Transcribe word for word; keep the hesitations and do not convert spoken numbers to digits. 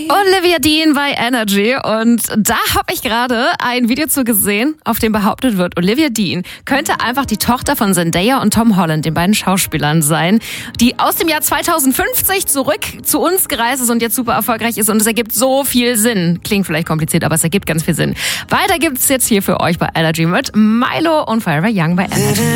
Olivia Dean bei Energy. Und da habe ich gerade ein Video zu gesehen, auf dem behauptet wird, Olivia Dean könnte einfach die Tochter von Zendaya und Tom Holland, den beiden Schauspielern, sein, die aus dem Jahr zweitausendfünfzig zurück zu uns gereist ist und jetzt super erfolgreich ist. Und es ergibt so viel Sinn. Klingt vielleicht kompliziert, aber es ergibt ganz viel Sinn. Weiter gibt's jetzt hier für euch bei Energy mit Milo und Forever Young bei Energy.